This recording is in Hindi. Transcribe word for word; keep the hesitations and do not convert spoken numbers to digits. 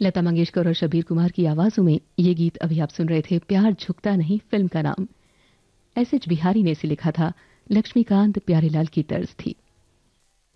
लता मंगेशकर और शबीर कुमार की आवाजों में ये गीत अभी आप सुन रहे थे। प्यार झुकता नहीं फिल्म का नाम। एस एच बिहारी ने इसे लिखा था। लक्ष्मीकांत प्यारेलाल की तर्ज थी।